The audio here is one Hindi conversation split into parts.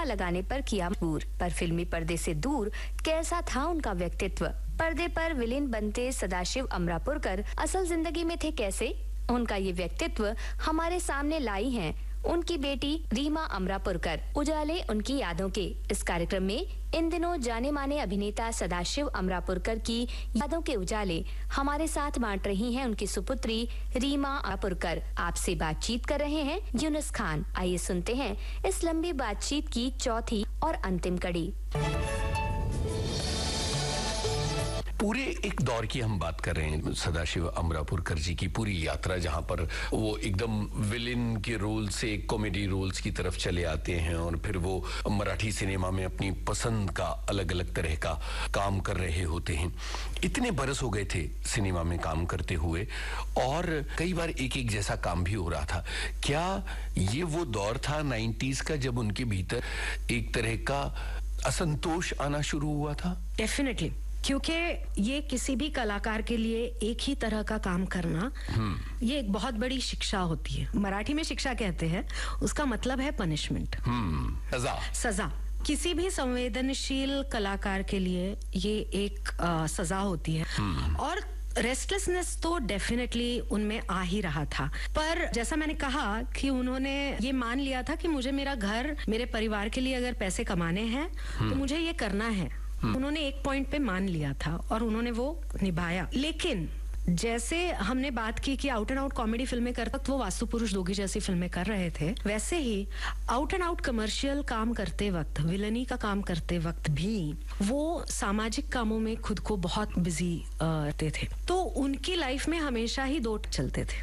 लगाने पर किया मजबूर। पर फिल्मी पर्दे से दूर कैसा था उनका व्यक्तित्व? पर्दे पर विलेन बनते सदाशिव अमरापुरकर असल जिंदगी में थे कैसे? उनका ये व्यक्तित्व हमारे सामने लाई हैं उनकी बेटी रीमा अमरापुरकर। उजाले उनकी यादों के इस कार्यक्रम में इन दिनों जाने माने अभिनेता सदाशिव अमरापुरकर की यादों के उजाले हमारे साथ बांट रही हैं उनकी सुपुत्री रीमा अमरापुरकर। आपसे बातचीत कर रहे हैं यूनुस खान। आइए सुनते हैं इस लंबी बातचीत की चौथी और अंतिम कड़ी। पूरे एक दौर की हम बात कर रहे हैं सदाशिव अमरापुरकर जी की पूरी यात्रा, जहां पर वो एकदम विलेन के रोल से कॉमेडी रोल्स की तरफ चले आते हैं और फिर वो मराठी सिनेमा में अपनी पसंद का अलग अलग तरह का काम कर रहे होते हैं। इतने बरस हो गए थे सिनेमा में काम करते हुए और कई बार एक एक जैसा काम भी हो रहा था। क्या ये वो दौर था 90s का जब उनके भीतर एक तरह का असंतोष आना शुरू हुआ था? डेफिनेटली, क्योंकि ये किसी भी कलाकार के लिए एक ही तरह का काम करना ये एक बहुत बड़ी शिक्षा होती है। मराठी में शिक्षा कहते हैं, उसका मतलब है पनिशमेंट, सजा। किसी भी संवेदनशील कलाकार के लिए ये एक सजा होती है और रेस्टलेसनेस तो डेफिनेटली उनमें आ ही रहा था। पर जैसा मैंने कहा कि उन्होंने ये मान लिया था कि मुझे मेरा घर, मेरे परिवार के लिए अगर पैसे कमाने हैं तो मुझे ये करना है। उन्होंने एक पॉइंट पे मान लिया था और उन्होंने वो निभाया। लेकिन जैसे हमने बात की कि आउट एंड आउट कॉमेडी फिल्में करते वक्त वो वास्तु पुरुष दोगी जैसी फिल्में कर रहे थे, वैसे ही आउट एंड आउट कमर्शियल काम करते वक्त, विलनी का काम करते वक्त भी वो सामाजिक कामों में खुद को बहुत बिजी रहते थे। तो उनकी लाइफ में हमेशा ही दो चलते थे,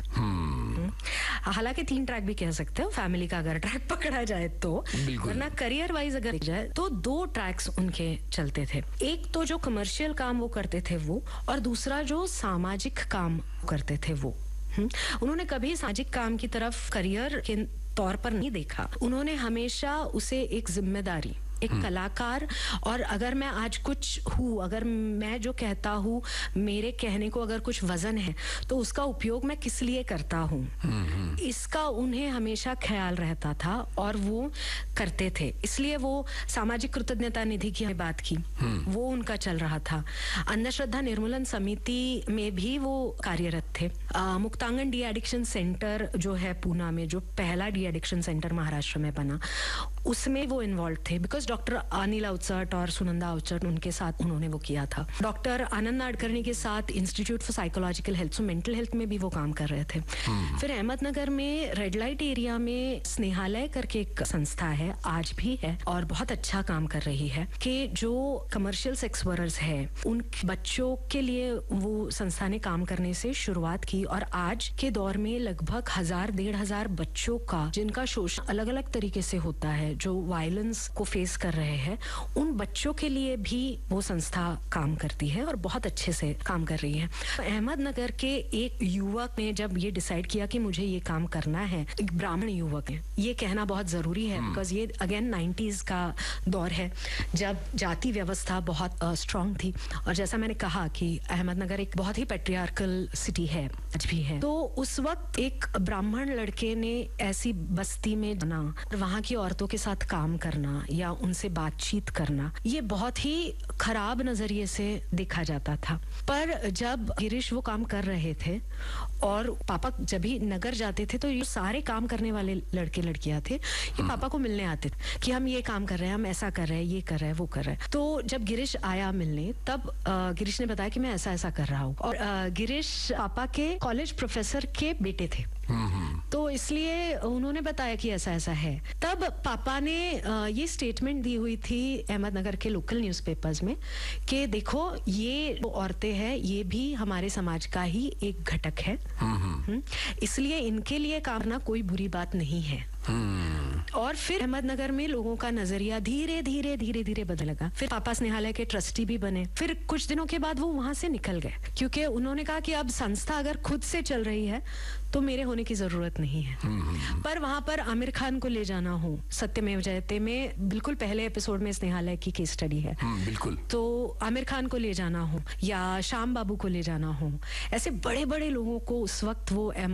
हालांकि 3 ट्रैक भी कह सकते हो फैमिली का अगर ट्रैक पकड़ा जाए तो, वरना करियर वाइज अगर जाए तो 2 ट्रैक्स उनके चलते थे। एक तो जो कमर्शियल काम वो करते थे वो, और दूसरा जो सामाजिक काम करते थे वो। उन्होंने कभी सामाजिक काम की तरफ करियर के तौर पर नहीं देखा। उन्होंने हमेशा उसे एक जिम्मेदारी, एक कलाकार, और अगर मैं आज कुछ हूँ, अगर मैं जो कहता हूँ, मेरे कहने को अगर कुछ वजन है तो उसका उपयोग मैं किस लिए करता हूँ, इसका उन्हें हमेशा ख्याल रहता था और वो करते थे। इसलिए वो सामाजिक कृतज्ञता निधि की बात की, वो उनका चल रहा था। अंधश्रद्धा निर्मूलन समिति में भी वो कार्यरत थे। मुक्तांगन डी एडिक्शन सेंटर जो है पूना में, जो पहला डी एडिक्शन सेंटर महाराष्ट्र में बना, उसमें वो इन्वॉल्व थे। बिकॉज डॉक्टर अनिल अवचट और सुनंदा अवचट, उनके साथ उन्होंने वो किया था। डॉक्टर आनंद नाडकर्णी के साथ institute for psychological health, so mental health में भी वो काम कर रहे थे। फिर अहमदनगर में रेड लाइट एरिया में स्नेहालय करके एक संस्था है, आज भी है और बहुत अच्छा काम कर रही है, कि जो कमर्शियल सेक्स वर्कर्स है उन बच्चों के लिए वो संस्था ने काम करने से शुरुआत की। और आज के दौर में लगभग 1000-1500 बच्चों का, जिनका शोषण अलग अलग तरीके से होता है, जो वायलेंस को फेस कर रहे हैं, उन बच्चों के लिए भी वो संस्था काम करती है और बहुत अच्छे से काम कर रही है। अहमदनगर के एक युवक ने जब ये डिसाइड किया कि मुझे ये काम करना है, एक ब्राह्मण युवक है, ये कहना बहुत जरूरी है बिकॉज ये अगेन 90s का दौर है जब जाति व्यवस्था बहुत स्ट्रांग थी। और जैसा मैंने कहा कि अहमदनगर एक बहुत ही पैट्रियार्कल सिटी है, आज भी है। तो उस वक्त एक ब्राह्मण लड़के ने ऐसी बस्ती में जाना, वहां की औरतों के साथ काम करना या उनसे बातचीत करना, ये बहुत ही खराब नजरिए से देखा जाता था। पर जब गिरीश वो काम कर रहे थे और पापा जब भी नगर जाते थे तो ये सारे काम करने वाले लड़के लड़कियां थे, ये पापा को मिलने आते थे कि हम ये काम कर रहे हैं, हम ऐसा कर रहे हैं, ये कर रहे हैं, वो कर रहे हैं। तो जब गिरीश आया मिलने, तब गिरीश ने बताया कि मैं ऐसा ऐसा कर रहा हूँ। और गिरीश पापा के कॉलेज प्रोफेसर के बेटे थे, तो इसलिए उन्होंने बताया कि ऐसा ऐसा है। तब पापा ने ये स्टेटमेंट दी हुई थी अहमदनगर के लोकल न्यूज़पेपर्स में कि देखो ये जो औरतें हैं ये भी हमारे समाज का ही एक घटक है, इसलिए इनके लिए काम करना कोई बुरी बात नहीं है। और फिर अहमदनगर में लोगों का नजरिया धीरे धीरे बदल लगा। फिर पापा स्नेहालय के ट्रस्टी भी बने। फिर कुछ दिनों के बाद वो वहां से निकल गए, क्योंकि उन्होंने कहा कि अब संस्था अगर खुद से चल रही है तो मेरे होने की जरूरत नहीं है। पर वहां पर आमिर खान को ले जाना हो, सत्यमेव जयते में बिल्कुल पहले एपिसोड में स्नेहालय की केस स्टडी है, बिल्कुल, तो आमिर खान को ले जाना हो या श्याम बाबू को ले जाना हो, ऐसे बड़े बड़े लोगों को उस वक्त वो